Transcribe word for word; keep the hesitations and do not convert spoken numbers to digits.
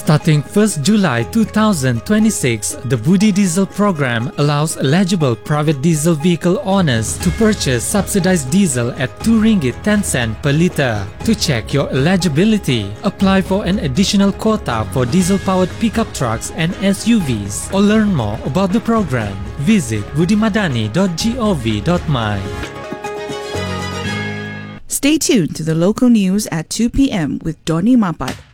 Starting first July two thousand twenty-six, the Budi Diesel program allows eligible private diesel vehicle owners to purchase subsidized diesel at two ringgit ten cents per liter. To check your eligibility, apply for an additional quota for diesel-powered pickup trucks and S U Vs, or learn more about the program. Visit budimadani dot gov dot my. Stay tuned to the local news at two p m with Donny Mapat